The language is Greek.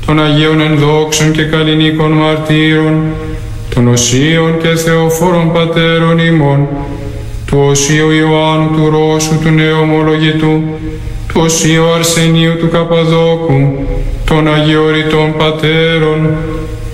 των Αγίων ενδόξων και καλλινίκων μαρτύρων, των Οσίων και Θεοφόρων Πατέρων ημών, του Οσίου Ιωάννου του Ρώσου του Νεομολογητού, του Οσίου Αρσενίου του Καπαδόκου, των Αγιορειτών Πατέρων,